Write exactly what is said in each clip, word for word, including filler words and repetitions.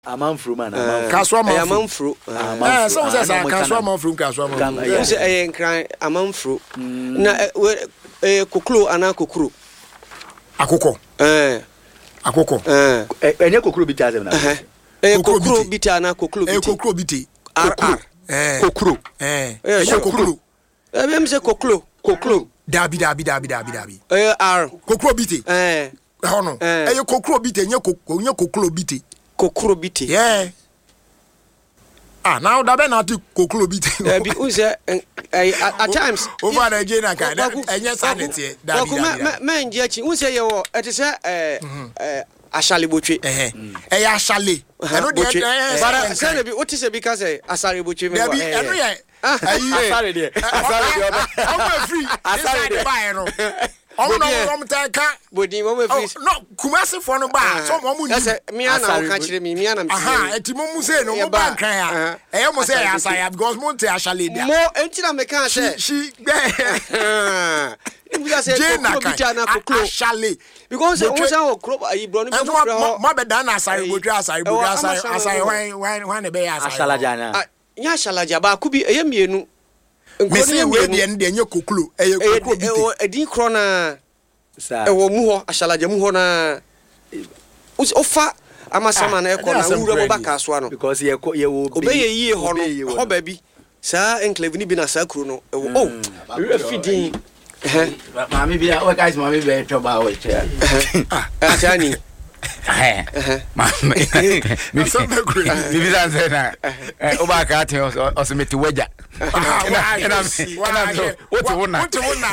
Amanfru man. Kaswa man. Amanfru. Eh, so say say kaswa man from kaswa man. You say eh nkran amanfru. Na eh koklo ana kokro. Akoko. Eh. Akoko. Eh. Enye kokro bi tazem na. Eh kokro bi ta na koklo bi. Eh kokro bi ti. R R. Eh. Kokro. Eh. Eh kokro. Eh me say koklo. Koklo. Dabi dabi dabi dabi dabi. Eh R. Kokro bi ti. Eh. Hono. Eh kokro bi ti, enye kokro, enye koklo bi ti. Kokro bi ti. Yeah. Ah, now that be not koklo bi ti. Eh bi u say at times over the Nigeria kan enye sanity dabi dabi. Me nje achi u say ye wo e te say eh eh ashale botwe. Eh eh ya ashale. Eno de eh bara say na bi o te say bi ka say asare botwe me wa. Eh eno ye asare de. Asare de oba. I'm free. Asare de buy no. Omo no omo tanka. Bodi mo me free. No, Kumasi for no ba. So mo mu ni. Say me ana o ka kire me, me ana me. Aha, enti mo mu say no mo ban kan ya. Eh mo say asare because mo nte ashale dia. Mo enti na me kan say. She Because say kokro bi ta na kokro. Ashale. Because we say o kro ayi bro no mo mo be dan asare bodwa asare bodwa asare asare wan wan wan be ya asare. Ashalaja na. Nya ashalaja ba ku bi eye mienu. Me say we de en de nya koklo eye koklo bi te. Edin kro na sa. E wo mu ho ashalaja mu ho na o fa amasama na e ko na wura mo baka so ano. Because ye ye wo bi. Obeye yie ho no. Ho ba bi. Sa enclave ni bi na sa kro no. E wo oh. Afidin. Eh. Mami bi o guys mami be to ba o che. Ah, atani. Eh. Mami. Mi so me kru. Mi bi dan say na. O ba ka te o so meti waja. Ah, and I'm so what you want what you want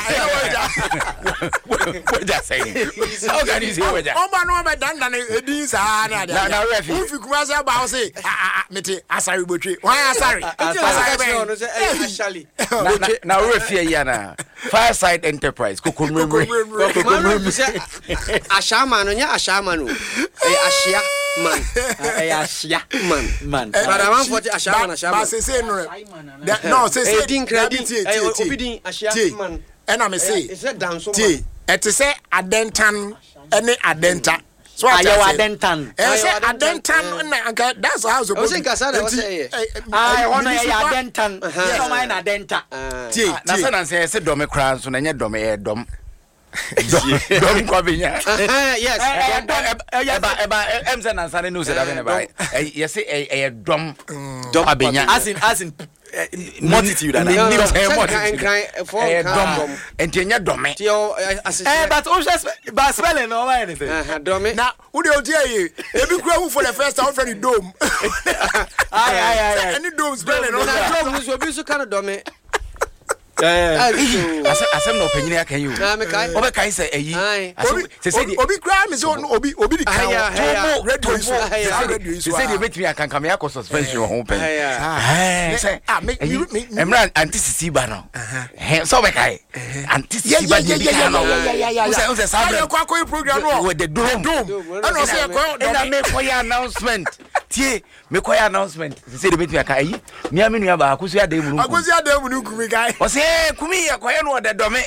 what just saying how can you say waja o ba no be dan dan edin sa na dia na refi if you come say ba say ah meti asare botwe wan asare asare no say actually na refi ya na Fireside Enterprise kokomremre kokomremre say ashama no nya ashama no e ashia man e ashia man man para man for ashama na ashama ba say say no no say say din credit eh obidin ashia man and I me say is that down so man et say adentan ene adenta so I adentan eh say adentan na that's how so I say kasa na say I want to adentan so mine adenta ti na say na say say dom kra so na nya dom e dom dom kwa binya yes eba eba em say na say no say that ba yes say e dom dom abinya as in as in multitude and dom and enya dome eh but o just but spelling no anything dome na wo de odi aye ebi kura who for the first time friend dome ay ay ay any dome spelling no na dome so bi so kind of dome eh asem no panyin akan you obe kai say ayi asem obi kura me so obi obi di kan radio so radio so say dey betimi akan kam ya ko suspension ho pen eh say ah me emra antisisi ba no eh so be kai antisisi ba di kan no say say sabre ko ko program no with the dome and no say ko na me ko ya announcement tie me ko ya announcement say dey betimi akan ayi mi amenu ya ba akusu ya dey mu akusu ya dey mu nu kumi guy o say kumi ya ko ya no de dome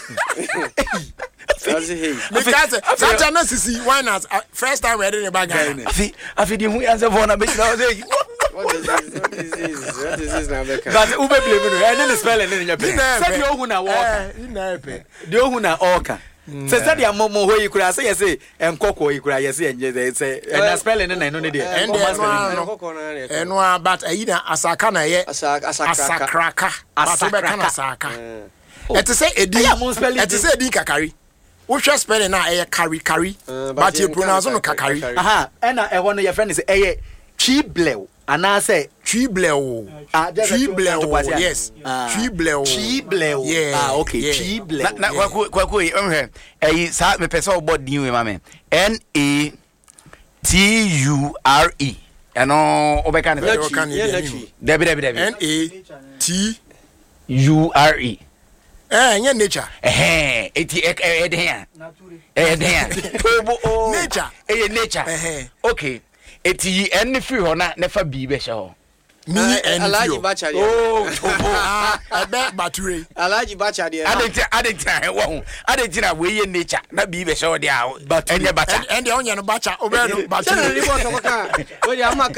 because such an sisi why not first time we did the bag afi afi di hu answer for na be na say what is this what is this what is this na beka but ube blame no and the spelling in your pen say the ohu na walk ina pe the ohu na oka say say the momo ho yikura say yes enkoko yikura yes enje say and spelling na no ne dey and the eno but ayi na asaka na ye asakraka asaka na asaka et say edi et say edi kakari wo hwe spelling na e carry carry but you pronounce no kakari aha and e ho no your friend say e chiblew ana say chiblew chiblew yes chiblew chiblew ah okay chiblew na kwa kwa kwa ehwe eh sa me pese obo din we ma me N A T U R E eno obeka ne debi debi debi N A T U R E eh nya nature eh eti e de ya eh de ya nature eh nature okay eti en free ho na nefa bi be hye ho mi en Alaji Bacha oh tobo ebe bature Alaji Bacha de adenti adenti e wo ho adenti na we ye nature na bi be hye ho de a enye bacha en de onye no bacha obe no bature we dey amaka